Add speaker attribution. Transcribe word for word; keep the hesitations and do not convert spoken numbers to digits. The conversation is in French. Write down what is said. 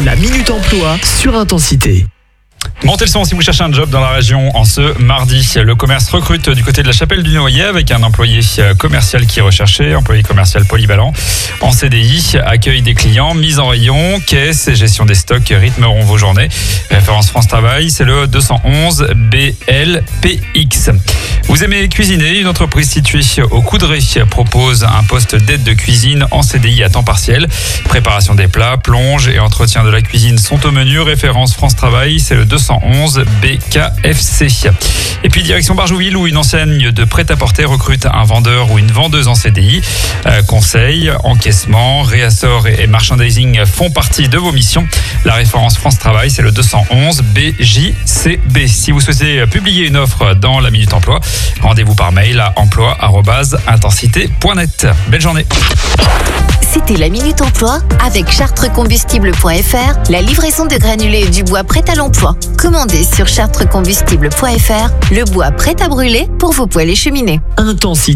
Speaker 1: La Minute Emploi sur Intensité.
Speaker 2: Montez le son si vous cherchez un job dans la région en ce mardi. Le commerce recrute du côté de la Chapelle du Noyer avec un employé commercial qui est recherché, employé commercial polyvalent en C D I, accueil des clients, mise en rayon, caisse et gestion des stocks rythmeront vos journées. Référence France Travail, c'est le deux cent onze B L P X. Vous aimez cuisiner? Une entreprise située au Coudray propose un poste d'aide de cuisine en C D I à temps partiel. Préparation des plats, plonge et entretien de la cuisine sont au menu. Référence France Travail, c'est le deux cent onze B K F C. Et puis direction Barjouville où une enseigne de prêt-à-porter recrute un vendeur ou une vendeuse en C D I. Euh, conseil, encaissement, réassort et merchandising font partie de vos missions. La référence France Travail, c'est le deux cent onze B J C B. Si vous souhaitez publier une offre dans la Minute Emploi, rendez-vous par mail à emploi arobase intensité point net. Belle journée.
Speaker 3: C'était la Minute Emploi avec chartres combustibles point f r, la livraison de granulés et du bois prêt à l'emploi. Commandez sur chartres combustibles point f r le bois prêt à brûler pour vos poêles et cheminées.
Speaker 1: Intensité.